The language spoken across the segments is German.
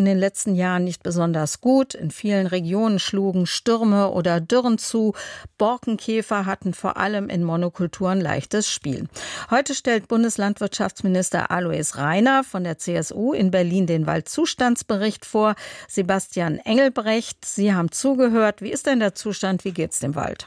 in den letzten Jahren nicht besonders gut. In vielen Regionen schlugen Stürme oder Dürren zu. Borkenkäfer hatten vor allem in Monokulturen leichtes Spiel. Heute stellt Bundeslandwirtschaftsminister Alois Rainer von der CSU in Berlin den Waldzustandsbericht vor. Sebastian Engelbrecht, Sie haben zugehört. Wie ist denn der Zustand? Wie geht's dem Wald?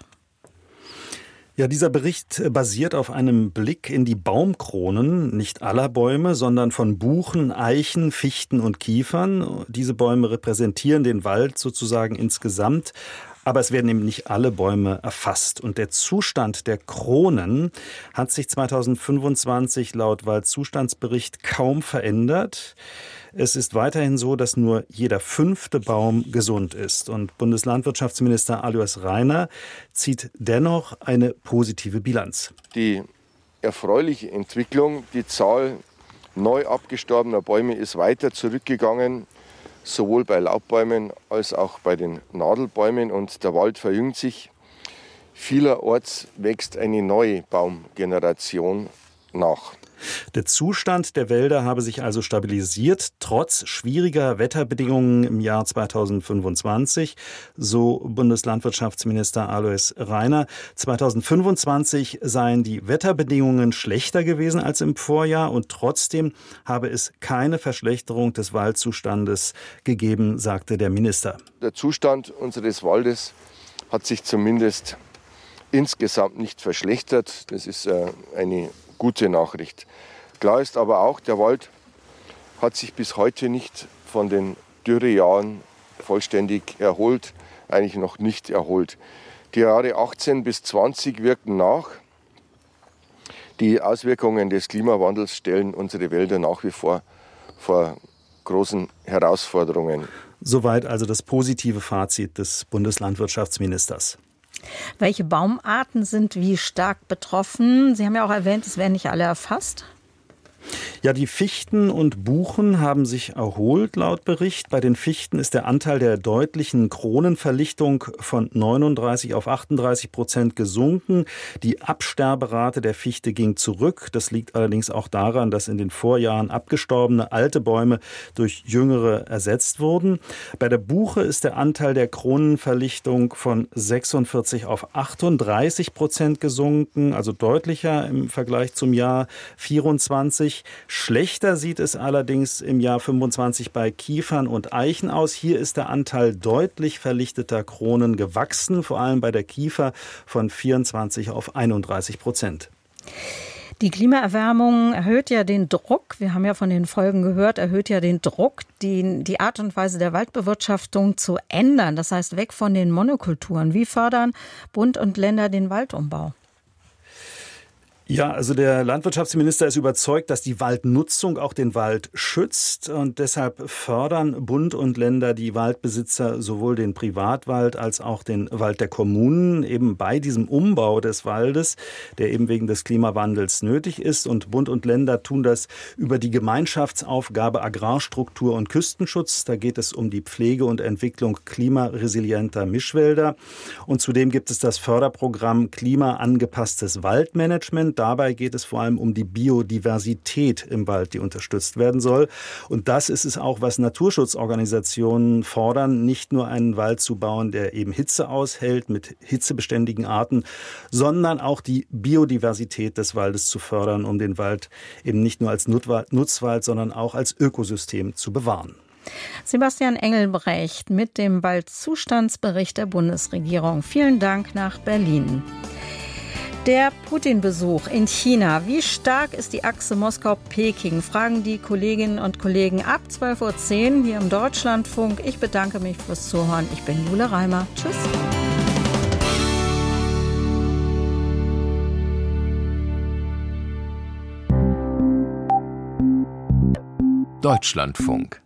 Ja, dieser Bericht basiert auf einem Blick in die Baumkronen, nicht aller Bäume, sondern von Buchen, Eichen, Fichten und Kiefern. Diese Bäume repräsentieren den Wald sozusagen insgesamt. Aber es werden eben nicht alle Bäume erfasst. Und der Zustand der Kronen hat sich 2025 laut Waldzustandsbericht kaum verändert. Es ist weiterhin so, dass nur jeder 5. Baum gesund ist. Und Bundeslandwirtschaftsminister Alois Rainer zieht dennoch eine positive Bilanz. Die erfreuliche Entwicklung, die Zahl neu abgestorbener Bäume ist weiter zurückgegangen, sowohl bei Laubbäumen als auch bei den Nadelbäumen. Und der Wald verjüngt sich. Vielerorts wächst eine neue Baumgeneration nach. Der Zustand der Wälder habe sich also stabilisiert, trotz schwieriger Wetterbedingungen im Jahr 2025, so Bundeslandwirtschaftsminister Alois Rainer. 2025 seien die Wetterbedingungen schlechter gewesen als im Vorjahr und trotzdem habe es keine Verschlechterung des Waldzustandes gegeben, sagte der Minister. Der Zustand unseres Waldes hat sich zumindest insgesamt nicht verschlechtert. Das ist eine gute Nachricht. Klar ist aber auch, der Wald hat sich bis heute nicht von den Dürrejahren vollständig erholt, eigentlich noch nicht erholt. Die Jahre 18 bis 20 wirken nach. Die Auswirkungen des Klimawandels stellen unsere Wälder nach wie vor großen Herausforderungen. Soweit also das positive Fazit des Bundeslandwirtschaftsministers. Welche Baumarten sind wie stark betroffen? Sie haben ja auch erwähnt, es werden nicht alle erfasst. Ja, die Fichten und Buchen haben sich erholt, laut Bericht. Bei den Fichten ist der Anteil der deutlichen Kronenverlichtung von 39 auf 38% gesunken. Die Absterberate der Fichte ging zurück. Das liegt allerdings auch daran, dass in den Vorjahren abgestorbene alte Bäume durch jüngere ersetzt wurden. Bei der Buche ist der Anteil der Kronenverlichtung von 46 auf 38% gesunken, also deutlicher im Vergleich zum Jahr 24. Schlechter sieht es allerdings im Jahr 25 bei Kiefern und Eichen aus. Hier ist der Anteil deutlich verlichteter Kronen gewachsen, vor allem bei der Kiefer von 24 auf 31%. Die Klimaerwärmung erhöht ja den Druck, wir haben ja von den Folgen gehört, erhöht ja den Druck, die Art und Weise der Waldbewirtschaftung zu ändern. Das heißt, weg von den Monokulturen. Wie fördern Bund und Länder den Waldumbau? Ja, also der Landwirtschaftsminister ist überzeugt, dass die Waldnutzung auch den Wald schützt und deshalb fördern Bund und Länder die Waldbesitzer sowohl den Privatwald als auch den Wald der Kommunen eben bei diesem Umbau des Waldes, der eben wegen des Klimawandels nötig ist. Und Bund und Länder tun das über die Gemeinschaftsaufgabe Agrarstruktur und Küstenschutz. Da geht es um die Pflege und Entwicklung klimaresilienter Mischwälder. Und zudem gibt es das Förderprogramm Klimaangepasstes Waldmanagement. Dabei geht es vor allem um die Biodiversität im Wald, die unterstützt werden soll. Und das ist es auch, was Naturschutzorganisationen fordern, nicht nur einen Wald zu bauen, der eben Hitze aushält mit hitzebeständigen Arten, sondern auch die Biodiversität des Waldes zu fördern, um den Wald eben nicht nur als Nutzwald, sondern auch als Ökosystem zu bewahren. Sebastian Engelbrecht mit dem Waldzustandsbericht der Bundesregierung. Vielen Dank nach Berlin. Der Putin-Besuch in China. Wie stark ist die Achse Moskau-Peking? Fragen die Kolleginnen und Kollegen ab 12.10 Uhr hier im Deutschlandfunk. Ich bedanke mich fürs Zuhören. Ich bin Jule Reimer. Tschüss. Deutschlandfunk.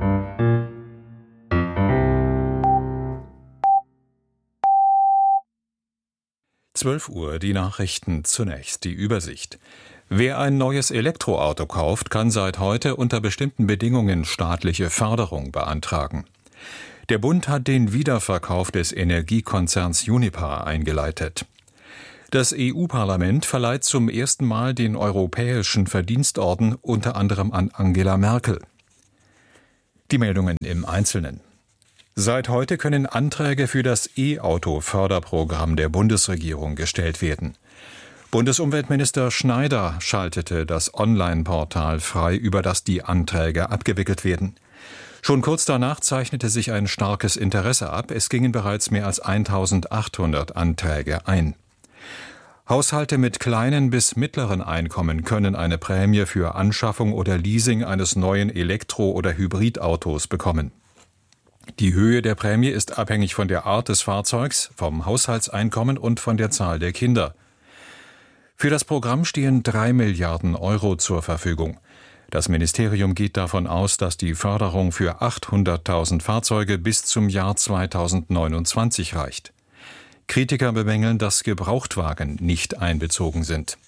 12 Uhr, die Nachrichten, zunächst die Übersicht. Wer ein neues Elektroauto kauft, kann seit heute unter bestimmten Bedingungen staatliche Förderung beantragen. Der Bund hat den Wiederverkauf des Energiekonzerns Uniper eingeleitet. Das EU-Parlament verleiht zum ersten Mal den Europäischen Verdienstorden unter anderem an Angela Merkel. Die Meldungen im Einzelnen. Seit heute können Anträge für das E-Auto-Förderprogramm der Bundesregierung gestellt werden. Bundesumweltminister Schneider schaltete das Online-Portal frei, über das die Anträge abgewickelt werden. Schon kurz danach zeichnete sich ein starkes Interesse ab. Es gingen bereits mehr als 1.800 Anträge ein. Haushalte mit kleinen bis mittleren Einkommen können eine Prämie für Anschaffung oder Leasing eines neuen Elektro- oder Hybridautos bekommen. Die Höhe der Prämie ist abhängig von der Art des Fahrzeugs, vom Haushaltseinkommen und von der Zahl der Kinder. Für das Programm stehen 3 Milliarden Euro zur Verfügung. Das Ministerium geht davon aus, dass die Förderung für 800.000 Fahrzeuge bis zum Jahr 2029 reicht. Kritiker bemängeln, dass Gebrauchtwagen nicht einbezogen sind.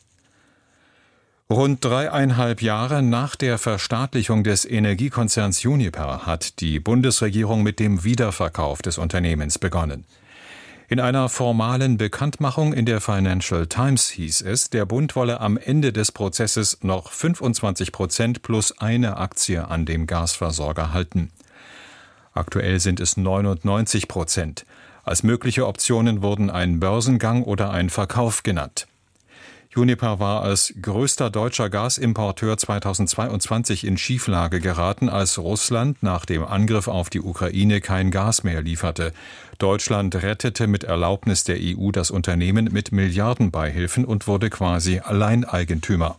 Rund 3,5 Jahre nach der Verstaatlichung des Energiekonzerns Uniper hat die Bundesregierung mit dem Wiederverkauf des Unternehmens begonnen. In einer formalen Bekanntmachung in der Financial Times hieß es, der Bund wolle am Ende des Prozesses noch 25% plus eine Aktie an dem Gasversorger halten. Aktuell sind es 99%. Als mögliche Optionen wurden ein Börsengang oder ein Verkauf genannt. Uniper war als größter deutscher Gasimporteur 2022 in Schieflage geraten, als Russland nach dem Angriff auf die Ukraine kein Gas mehr lieferte. Deutschland rettete mit Erlaubnis der EU das Unternehmen mit Milliardenbeihilfen und wurde quasi Alleineigentümer.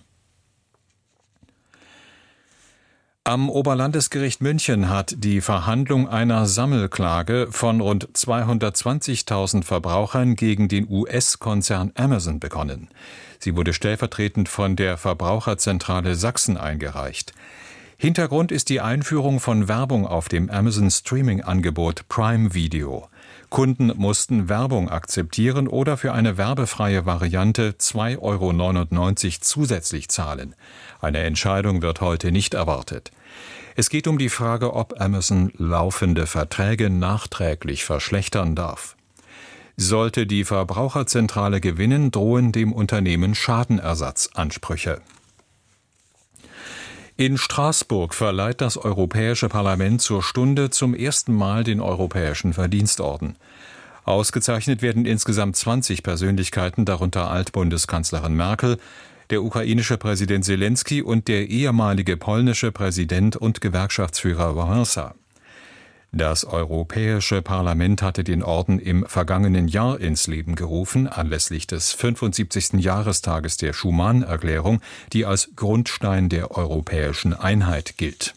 Am Oberlandesgericht München hat die Verhandlung einer Sammelklage von rund 220.000 Verbrauchern gegen den US-Konzern Amazon begonnen. Sie wurde stellvertretend von der Verbraucherzentrale Sachsen eingereicht. Hintergrund ist die Einführung von Werbung auf dem Amazon-Streaming-Angebot Prime Video. Kunden mussten Werbung akzeptieren oder für eine werbefreie Variante 2,99 € zusätzlich zahlen. Eine Entscheidung wird heute nicht erwartet. Es geht um die Frage, ob Amazon laufende Verträge nachträglich verschlechtern darf. Sollte die Verbraucherzentrale gewinnen, drohen dem Unternehmen Schadenersatzansprüche. In Straßburg verleiht das Europäische Parlament zur Stunde zum ersten Mal den Europäischen Verdienstorden. Ausgezeichnet werden insgesamt 20 Persönlichkeiten, darunter Altbundeskanzlerin Merkel, der ukrainische Präsident Zelensky und der ehemalige polnische Präsident und Gewerkschaftsführer Wałęsa. Das Europäische Parlament hatte den Orden im vergangenen Jahr ins Leben gerufen, anlässlich des 75. Jahrestages der Schuman-Erklärung, die als Grundstein der europäischen Einheit gilt.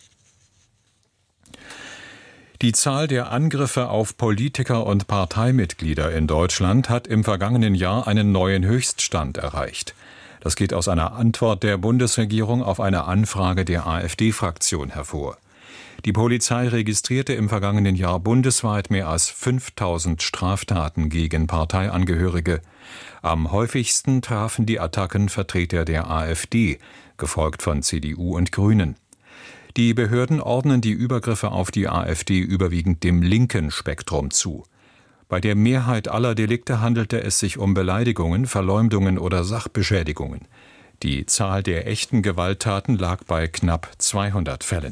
Die Zahl der Angriffe auf Politiker und Parteimitglieder in Deutschland hat im vergangenen Jahr einen neuen Höchststand erreicht. Das geht aus einer Antwort der Bundesregierung auf eine Anfrage der AfD-Fraktion hervor. Die Polizei registrierte im vergangenen Jahr bundesweit mehr als 5.000 Straftaten gegen Parteiangehörige. Am häufigsten trafen die Attacken Vertreter der AfD, gefolgt von CDU und Grünen. Die Behörden ordnen die Übergriffe auf die AfD überwiegend dem linken Spektrum zu. Bei der Mehrheit aller Delikte handelte es sich um Beleidigungen, Verleumdungen oder Sachbeschädigungen. Die Zahl der echten Gewalttaten lag bei knapp 200 Fällen.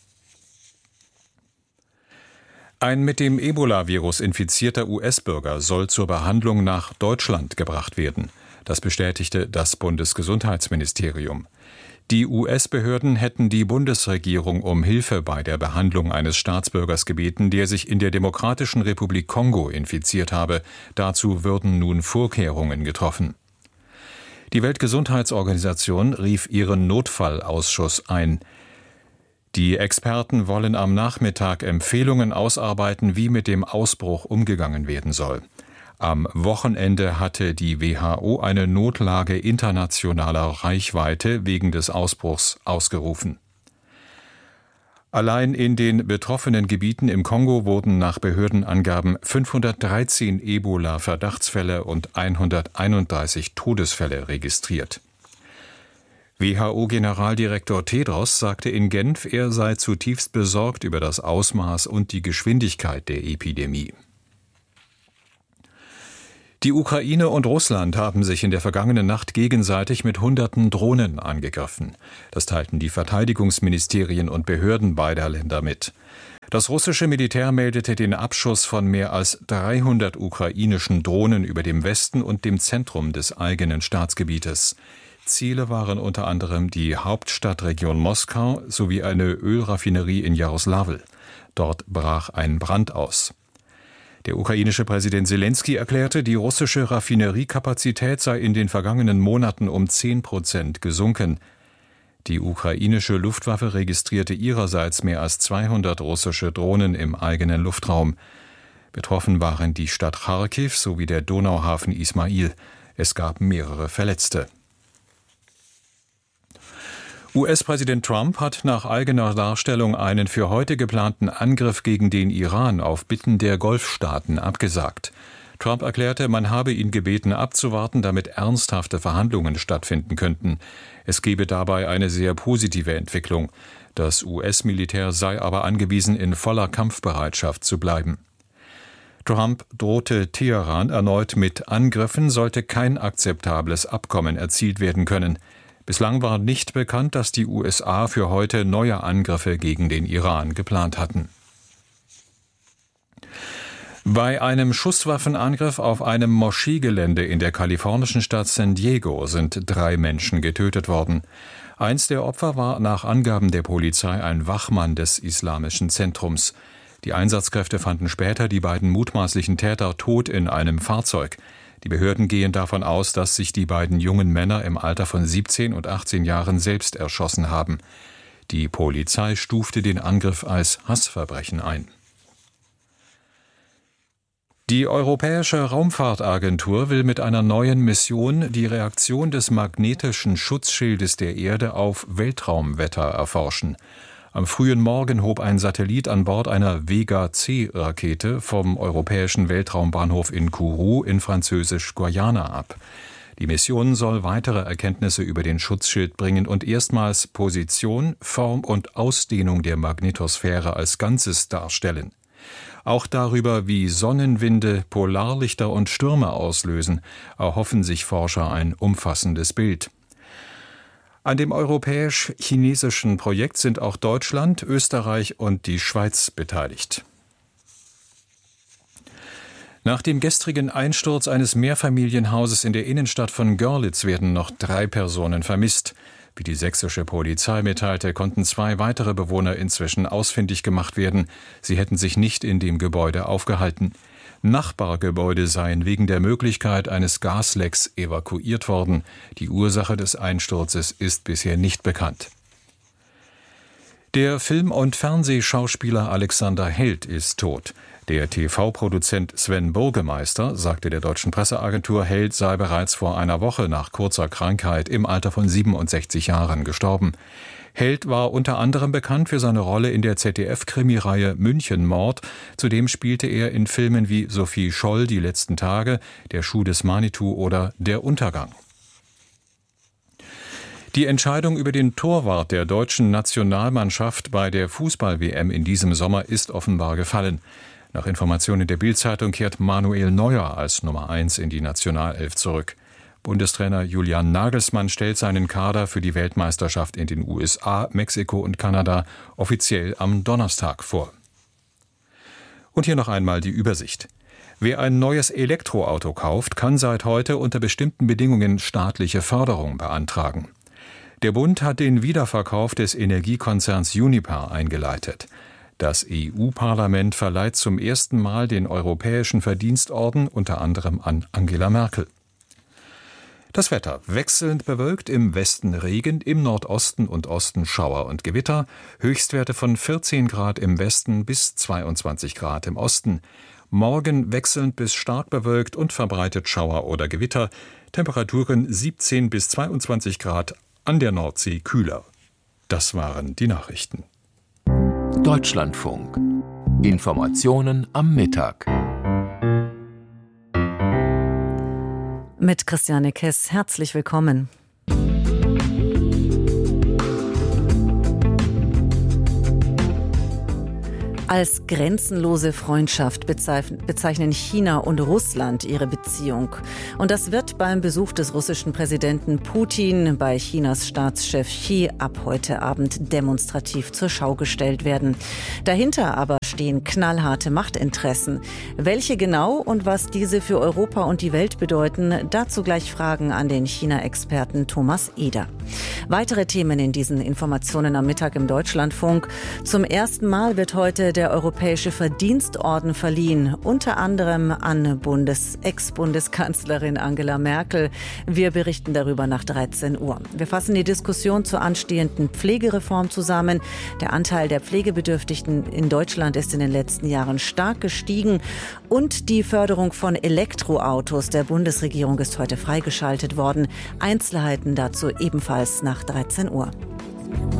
Ein mit dem Ebola-Virus infizierter US-Bürger soll zur Behandlung nach Deutschland gebracht werden. Das bestätigte das Bundesgesundheitsministerium. Die US-Behörden hätten die Bundesregierung um Hilfe bei der Behandlung eines Staatsbürgers gebeten, der sich in der Demokratischen Republik Kongo infiziert habe. Dazu würden nun Vorkehrungen getroffen. Die Weltgesundheitsorganisation rief ihren Notfallausschuss ein. Die Experten wollen am Nachmittag Empfehlungen ausarbeiten, wie mit dem Ausbruch umgegangen werden soll. Am Wochenende hatte die WHO eine Notlage internationaler Reichweite wegen des Ausbruchs ausgerufen. Allein in den betroffenen Gebieten im Kongo wurden nach Behördenangaben 513 Ebola-Verdachtsfälle und 131 Todesfälle registriert. WHO-Generaldirektor Tedros sagte in Genf, er sei zutiefst besorgt über das Ausmaß und die Geschwindigkeit der Epidemie. Die Ukraine und Russland haben sich in der vergangenen Nacht gegenseitig mit Hunderten Drohnen angegriffen. Das teilten die Verteidigungsministerien und Behörden beider Länder mit. Das russische Militär meldete den Abschuss von mehr als 300 ukrainischen Drohnen über dem Westen und dem Zentrum des eigenen Staatsgebietes. Ziele waren unter anderem die Hauptstadtregion Moskau sowie eine Ölraffinerie in Jaroslawl. Dort brach ein Brand aus. Der ukrainische Präsident Selenskyj erklärte, die russische Raffineriekapazität sei in den vergangenen Monaten um 10% gesunken. Die ukrainische Luftwaffe registrierte ihrerseits mehr als 200 russische Drohnen im eigenen Luftraum. Betroffen waren die Stadt Charkiw sowie der Donauhafen Ismail. Es gab mehrere Verletzte. US-Präsident Trump hat nach eigener Darstellung einen für heute geplanten Angriff gegen den Iran auf Bitten der Golfstaaten abgesagt. Trump erklärte, man habe ihn gebeten, abzuwarten, damit ernsthafte Verhandlungen stattfinden könnten. Es gebe dabei eine sehr positive Entwicklung. Das US-Militär sei aber angewiesen, in voller Kampfbereitschaft zu bleiben. Trump drohte Teheran erneut mit Angriffen, sollte kein akzeptables Abkommen erzielt werden können. Bislang war nicht bekannt, dass die USA für heute neue Angriffe gegen den Iran geplant hatten. Bei einem Schusswaffenangriff auf einem Moscheegelände in der kalifornischen Stadt San Diego sind 3 Menschen getötet worden. Eins der Opfer war nach Angaben der Polizei ein Wachmann des Islamischen Zentrums. Die Einsatzkräfte fanden später die beiden mutmaßlichen Täter tot in einem Fahrzeug. Die Behörden gehen davon aus, dass sich die beiden jungen Männer im Alter von 17 und 18 Jahren selbst erschossen haben. Die Polizei stufte den Angriff als Hassverbrechen ein. Die Europäische Raumfahrtagentur will mit einer neuen Mission die Reaktion des magnetischen Schutzschildes der Erde auf Weltraumwetter erforschen. Am frühen Morgen hob ein Satellit an Bord einer Vega-C-Rakete vom europäischen Weltraumbahnhof in Kourou in Französisch-Guayana ab. Die Mission soll weitere Erkenntnisse über den Schutzschild bringen und erstmals Position, Form und Ausdehnung der Magnetosphäre als Ganzes darstellen. Auch darüber, wie Sonnenwinde, Polarlichter und Stürme auslösen, erhoffen sich Forscher ein umfassendes Bild. An dem europäisch-chinesischen Projekt sind auch Deutschland, Österreich und die Schweiz beteiligt. Nach dem gestrigen Einsturz eines Mehrfamilienhauses in der Innenstadt von Görlitz werden noch 3 Personen vermisst. Wie die sächsische Polizei mitteilte, konnten 2 weitere Bewohner inzwischen ausfindig gemacht werden. Sie hätten sich nicht in dem Gebäude aufgehalten. Nachbargebäude seien wegen der Möglichkeit eines Gaslecks evakuiert worden. Die Ursache des Einsturzes ist bisher nicht bekannt. Der Film- und Fernsehschauspieler Alexander Held ist tot. Der TV-Produzent Sven Burgemeister sagte der deutschen Presseagentur, Held sei bereits vor einer Woche nach kurzer Krankheit im Alter von 67 Jahren gestorben. Held war unter anderem bekannt für seine Rolle in der ZDF-Krimireihe München-Mord. Zudem spielte er in Filmen wie Sophie Scholl, Die letzten Tage, Der Schuh des Manitou oder Der Untergang. Die Entscheidung über den Torwart der deutschen Nationalmannschaft bei der Fußball-WM in diesem Sommer ist offenbar gefallen. Nach Informationen der Bild-Zeitung kehrt Manuel Neuer als Nummer 1 in die Nationalelf zurück. Bundestrainer Julian Nagelsmann stellt seinen Kader für die Weltmeisterschaft in den USA, Mexiko und Kanada offiziell am Donnerstag vor. Und hier noch einmal die Übersicht. Wer ein neues Elektroauto kauft, kann seit heute unter bestimmten Bedingungen staatliche Förderung beantragen. Der Bund hat den Wiederverkauf des Energiekonzerns Uniper eingeleitet. Das EU-Parlament verleiht zum ersten Mal den Europäischen Verdienstorden unter anderem an Angela Merkel. Das Wetter: wechselnd bewölkt, im Westen Regen, im Nordosten und Osten Schauer und Gewitter, Höchstwerte von 14 Grad im Westen bis 22 Grad im Osten. Morgen wechselnd bis stark bewölkt und verbreitet Schauer oder Gewitter, Temperaturen 17 bis 22 Grad, an der Nordsee kühler. Das waren die Nachrichten. Deutschlandfunk. Informationen am Mittag. Mit Christiane Kess, herzlich willkommen. Als grenzenlose Freundschaft bezeichnen China und Russland ihre Beziehung. Und das wird beim Besuch des russischen Präsidenten Putin bei Chinas Staatschef Xi ab heute Abend demonstrativ zur Schau gestellt werden. Dahinter aber stehen knallharte Machtinteressen. Welche genau und was diese für Europa und die Welt bedeuten, dazu gleich Fragen an den China-Experten Thomas Eder. Weitere Themen in diesen Informationen am Mittag im Deutschlandfunk. Zum ersten Mal wird heute der Europäische Verdienstorden verliehen, unter anderem an Ex-Bundeskanzlerin Angela Merkel. Wir berichten darüber nach 13 Uhr. Wir fassen die Diskussion zur anstehenden Pflegereform zusammen. Der Anteil der Pflegebedürftigen in Deutschland ist in den letzten Jahren stark gestiegen. Und die Förderung von Elektroautos der Bundesregierung ist heute freigeschaltet worden. Einzelheiten dazu ebenfalls nach 13 Uhr.